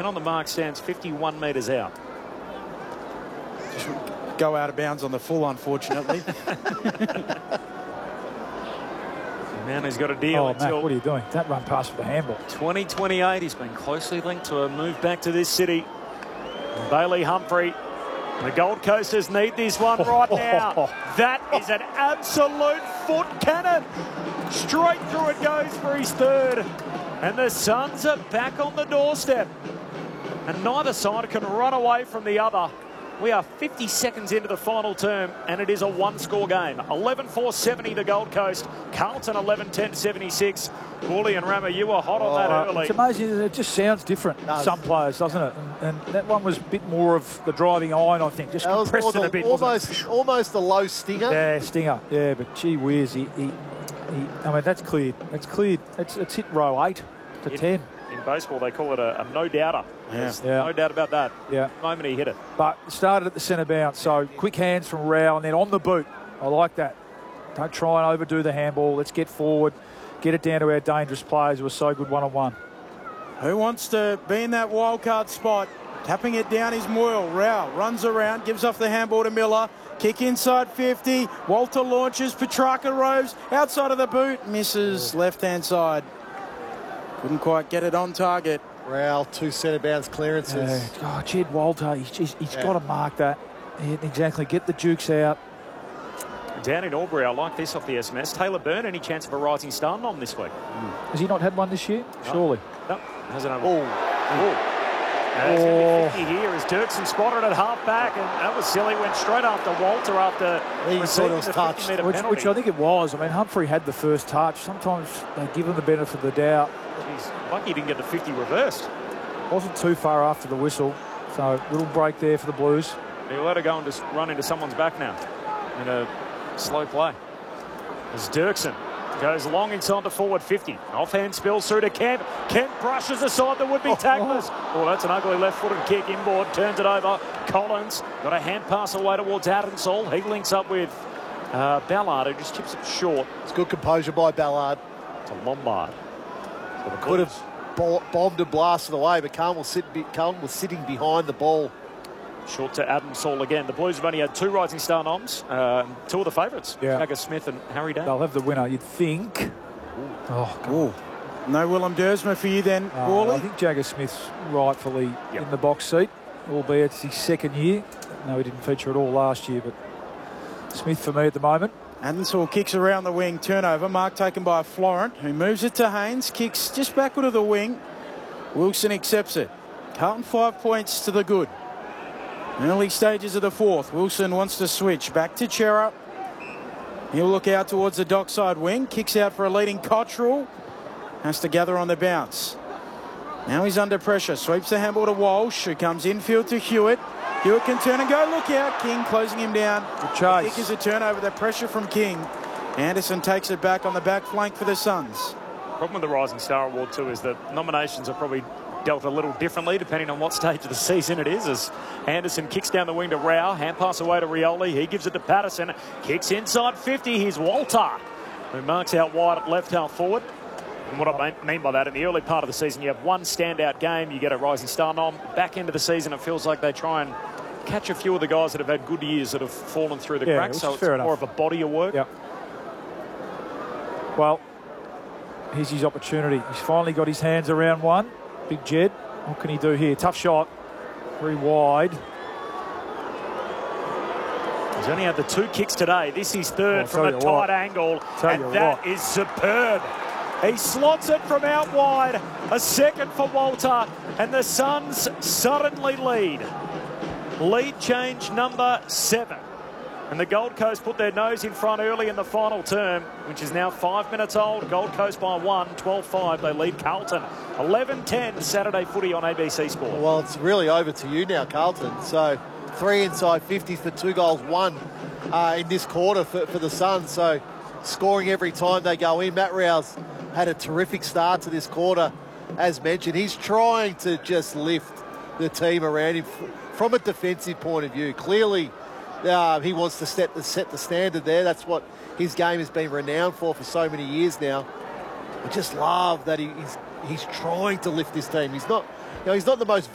And on the mark stands 51 metres out. Just go out of bounds on the full, unfortunately. Man, he's got a deal. Oh, Matt, what are you doing? That run past for the handball. 2028, he's been closely linked to a move back to this city. Bailey Humphrey. The Gold Coasters need this one right now. That is an absolute foot cannon. Straight through it goes for his third. And the Suns are back on the doorstep. And neither side can run away from the other. We are 50 seconds into the final term, and it is a one-score game. 11-4-70 the Gold Coast. Carlton 11-10-76. Woolley and Rammer, you were hot on that early. It's amazing. It just sounds different. Some players, doesn't it? And that one was a bit more of the driving iron, I think. Just compressed it a bit. Almost a low stinger. Yeah, stinger. Yeah, but gee whiz, I mean, that's cleared. It's cleared. It's hit row 8 to 10. In baseball, they call it a no-doubter. There's no doubt about that. Yeah. The moment he hit it. But started at the centre bounce, so quick hands from Rao and then on the boot. I like that. Don't try and overdo the handball. Let's get forward, get it down to our dangerous players who are so good one-on-one. Who wants to be in that wild card spot? Tapping it down is Moyle. Rao runs around, gives off the handball to Miller. Kick inside 50. Walter launches. Petrarca roves outside of the boot. Misses left-hand side. Couldn't quite get it on target. Rao, 2 centre bounce clearances. Oh, Jed Walter, he's got to mark that. Yeah, exactly. Get the jukes out. Down in Albury, I like this off the SMS. Taylor Byrne, any chance of a rising star nom this week? Has he not had one this year? No. Surely. No, hasn't had one. It's going to be 50 here as Dirksen spotted at half back, and that was silly. Went straight after Walter after receiving the 50-metre penalty. Which I think it was. I mean, Humphrey had the first touch. Sometimes they give him the benefit of the doubt. Jeez, lucky he didn't get the 50 reversed. Wasn't too far after the whistle, so little break there for the Blues. He'll let her go and just run into someone's back now in a slow play. As Dirksen goes long inside the forward 50. Offhand spills through to Kemp. Kemp brushes aside the would-be tacklers. Oh, that's an ugly left-footed kick inboard. Turns it over. Collins got a hand pass away towards Adensall. He links up with Ballard, who just chips it short. It's good composure by Ballard. To Lombard. So the could have bombed and blasted away, but Carlton was sitting behind the ball. Short to Adensall again. The Blues have only had 2 rising star noms. 2 of the favourites. Jagger Smith and Harry Day. They'll have the winner, you'd think. Oh, no Willem Dersma for you then, Wally? I think Jagger Smith's rightfully in the box seat, albeit it's his second year. No, he didn't feature at all last year, but Smith for me at the moment. Adensall kicks around the wing, turnover. Mark taken by Florent, who moves it to Haynes, kicks just backward of the wing. Wilson accepts it. Carlton 5 points to the good. Early stages of the fourth. Wilson wants to switch. Back to Chera. He'll look out towards the dockside wing. Kicks out for a leading Cottrell. Has to gather on the bounce. Now he's under pressure. Sweeps the handball to Walsh, who comes infield to Hewitt. Hewitt can turn and go. Look out. King closing him down. Good chase. Kick is a turnover. The pressure from King. Anderson takes it back on the back flank for the Suns. Problem with the Rising Star Award too is that nominations are probably dealt a little differently depending on what stage of the season it is, as Anderson kicks down the wing to Rao, hand pass away to Rioli, he gives it to Patterson, kicks inside 50, here's Walter, who marks out wide at left half forward. And what I mean by that, in the early part of the season you have one standout game, you get a Rising Star nom. Back end of the season it feels like they try and catch a few of the guys that have had good years that have fallen through the cracks, so it's more of a body of work. Yep. Well, here's his opportunity. He's finally got his hands around one. Big Jed, what can he do here? Tough shot, very wide. He's only had the 2 kicks today. This is third from a tight angle, and that is superb. He slots it from out wide. A second for Walter, and the Suns suddenly lead. Lead change number 7. And the Gold Coast put their nose in front early in the final term, which is now 5 minutes old. Gold Coast by 1, 12-5. They lead Carlton. 11-10 Saturday footy on ABC Sport. Well, it's really over to you now, Carlton. So 3 inside 50 for 2 goals, 1 in this quarter for the Suns. So scoring every time they go in. Matt Rouse had a terrific start to this quarter. As mentioned, he's trying to just lift the team around him from a defensive point of view. Clearly, he wants to set the standard there. That's what his game has been renowned for so many years now. I just love that he's trying to lift this team. He's not the most